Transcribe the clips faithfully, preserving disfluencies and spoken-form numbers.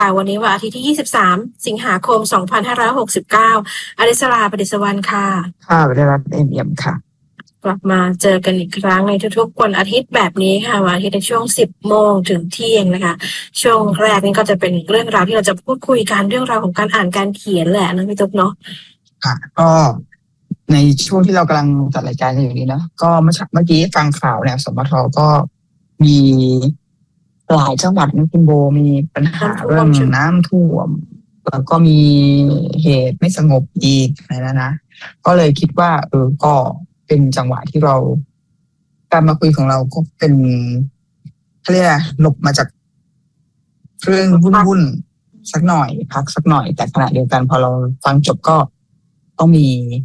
วันนี้วันอาทิตย์ที่ยี่สิบสามสิงหาคมสองพันห้าร้อยหกสิบเก้าอริสราประดิษฐ์วรรณค่ะค่ะวรัตน์เอ็มเอี่ยมค่ะกลับมาเจอกันอีกครั้งในทุกๆวันอาทิตย์แบบนี้ค่ะวันอาทิตย์ในช่วงสิบโมงถึงเที่ยงนะคะช่วงแรกนี้ก็จะเป็นเรื่องราวที่เราจะพูดคุยกันเรื่องราวของการอ่านการเขียนแหละนะพี่ตุ๊กเนาะค่ะก็ในช่วงที่เรากำลังจัดรายการกันอยู่นี้เนาะก็เมื่อเมื่อกี้ฟังข่าวเนี่ยสมทก็มีหลายจังหวัดนะคุณโบมีปัญหาเรื่องน้ำท่วมแล้วก็มีเหตุไม่สงบอีกอะไรนะนะก็เลยคิดว่าเออก็เป็นจังหวะที่เราการมาคุยของเราก็เป็นเขาเรียกหลบมาจากเรื่องวุ่นๆสักหน่อยพักสักหน่อยแต่ขณะเดียวกันพอเราฟังจบก็ต้องมี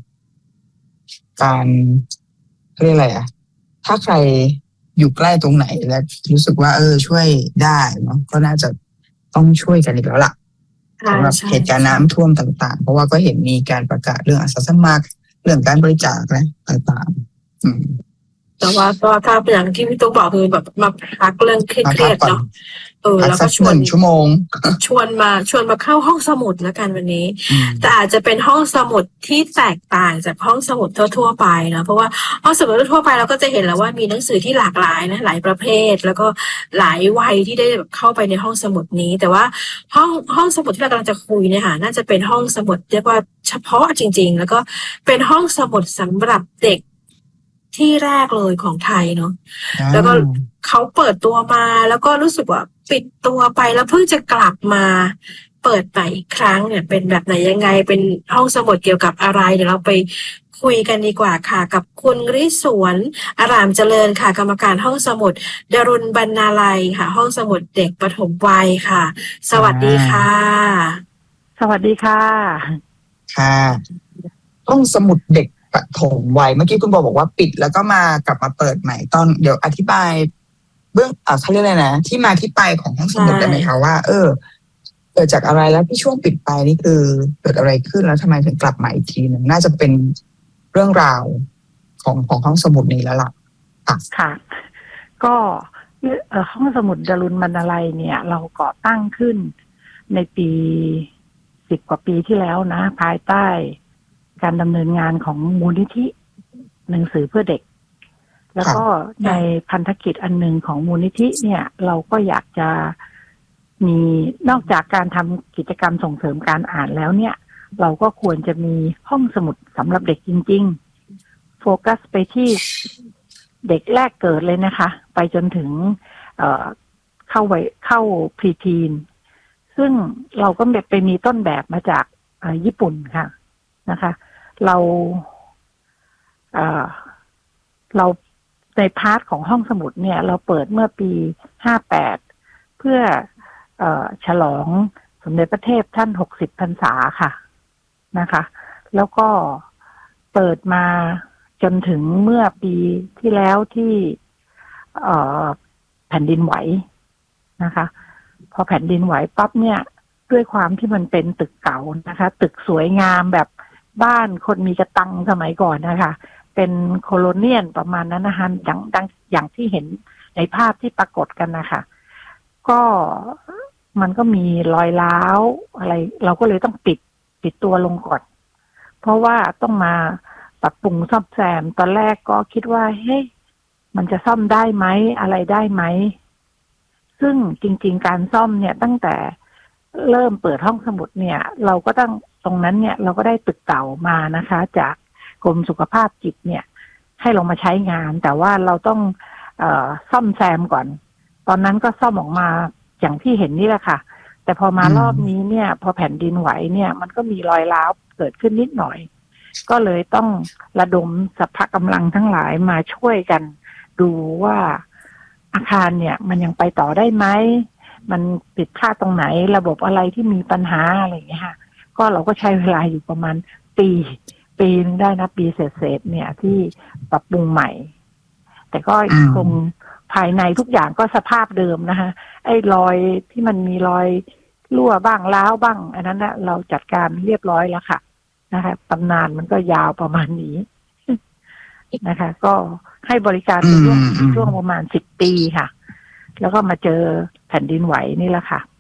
การเขาเรียกอะไรอ่ะถ้าใครอยู่ใกล้ตรงไหนและรู้สึกว่าเออช่วยได้เนาะก็น่าจะต้องช่วยกันอีกแล้วล่ะสำหรับเหตุการณ์น้ำท่วมต่างๆเพราะว่าก็เห็นมีการประกาศเรื่องอาสาสมัครเรื่องการบริจาคอะไรต่างๆอืมแต่ว่าก็ถ้าอย่างที่พี่ตุ๊กบอกคือแบบมาพักเรื่องเครียดๆเนาะเออแล้วก็ชวนชั่วโมงชวนมาชวนมาเข้าห้องสมุดแล้วกันวันนี้แต่อาจจะเป็นห้องสมุดที่แตกต่างจากห้องสมุดทั่วๆไปนะเพราะว่าห้องสมุดทั่วไปเราก็จะเห็นแล้วว่ามีหนังสือที่หลากหลายนะหลายประเภทแล้วก็หลายวัยที่ได้แบบเข้าไปในห้องสมุดนี้แต่ว่าห้องห้องสมุดที่เรากำลังจะคุยเนี่ยค่ะน่าจะเป็นห้องสมุดเรียกว่าเฉพาะจริงๆแล้วก็เป็นห้องสมุดสำหรับเด็กที่แรกเลยของไทยเนาะแล้วก็เขาเปิดตัวมาแล้วก็รู้สึกว่าปิดตัวไปแล้วเพิ่งจะกลับมาเปิดใหม่อีกครั้งเนี่ยเป็นแบบไหนยังไงเป็นห้องสมุดเกี่ยวกับอะไรเดี๋ยวเราไปคุยกันดีกว่าค่ะกับคุณริศวรอารามเจริญค่ะกรรมการห้องสมุดดารุณบรรณาลัยค่ะห้องสมุดเด็กปฐมวัยค่ะสวัสดีค่ะสวัสดีค่ะค่ะห้องสมุดเด็กปฐมวัยเมื่อกี้คุณบอกบอกว่าปิดแล้วก็มากลับมาเปิดใหม่ตอนเดี๋ยวอธิบายเบื้องอ่าเขาเรียกอะไรนะที่มาที่ไปของห้องสมุดได้ไหมคะว่าเออเกิดจากอะไรแล้วที่ช่วงปิดไปนี่คือเกิดอะไรขึ้นแล้วทำไมถึงกลับมาอีกทีนึงน่าจะเป็นเรื่องราวของของห้องสมุดนี้แล้วล่ะค่ะก็ห้องสมุดดารุณบรรณาลัยเนี่ยเราก่อตั้งขึ้นในปีสิบกว่าปีที่แล้วนะภายใต้การดำเนินงานของมูลนิธิหนังสือเพื่อเด็กแล้วก็ในพันธกิจอันหนึ่งของมูลนิธิเนี่ยเราก็อยากจะมีนอกจากการทำกิจกรรมส่งเสริมการอ่านแล้วเนี่ยเราก็ควรจะมีห้องสมุดสำหรับเด็กจริงๆโฟกัสไปที่เด็กแรกเกิดเลยนะคะไปจนถึงเอ่อเข้าไว้เข้าพรีทีนซึ่งเราก็ไปมีต้นแบบมาจากญี่ปุ่นค่ะนะคะเราเอ่อเราในพาร์ทของห้องสมุดเนี่ยเราเปิดเมื่อปีห้าแปดเพื่อเอ่อฉลองสมเด็จพระเทพท่านหกสิบพรรษาค่ะนะคะแล้วก็เปิดมาจนถึงเมื่อปีที่แล้วที่เอ่อแผ่นดินไหวนะคะพอแผ่นดินไหวปั๊บเนี่ยด้วยความที่มันเป็นตึกเก่านะคะตึกสวยงามแบบบ้านคนมีกระตังสมัยก่อนนะคะเป็นโคโลเนียลประมาณนั้นนะคะอย่างดังอย่างที่เห็นในภาพที่ปรากฏกันนะคะก็มันก็มีรอยร้าวอะไรเราก็เลยต้องปิดปิดตัวลงก่อนเพราะว่าต้องมาปรับปรุงซ่อมแซมตอนแรกก็คิดว่าเฮ้ยมันจะซ่อมได้ไหมอะไรได้ไหมซึ่งจริงๆการซ่อมเนี่ยตั้งแต่เริ่มเปิดห้องสมุดเนี่ยเราก็ต้องตรงนั้นเนี่ยเราก็ได้ตึกเก่ามานะคะจากกรมสุขภาพจิตเนี่ยให้ลงมาใช้งานแต่ว่าเราต้องเอ่อซ่อมแซมก่อนตอนนั้นก็ซ่อมออกมาอย่างที่เห็นนี่แหละค่ะแต่พอมารอบนี้เนี่ยพอแผ่นดินไหวเนี่ยมันก็มีรอยร้าวเกิดขึ้นนิดหน่อยก็เลยต้องระดมสรรพกำลังทั้งหลายมาช่วยกันดูว่าอาคารเนี่ยมันยังไปต่อได้ไหมมันผิดพลาดตรงไหนระบบอะไรที่มีปัญหาอะไรอย่างเงี้ยค่ะก็เราก็ใช้เวลาอยู่ประมาณปีปีนึงได้นะปีเศษๆเนี่ยที่ปรับปรุงใหม่แต่ก็คงภายในทุกอย่างก็สภาพเดิมนะคะไอ้รอยที่มันมีรอยรั่วบ้างร้าวบ้างอันนั้นนะเราจัดการเรียบร้อยแล้วค่ะนะคะตำนานมันก็ยาวประมาณนี้นะคะก็ให้บริการในช่วงช่วงประมาณสิบปีค่ะแล้วก็มาเจอแผ่นดินไหวนี่แหละค่ะ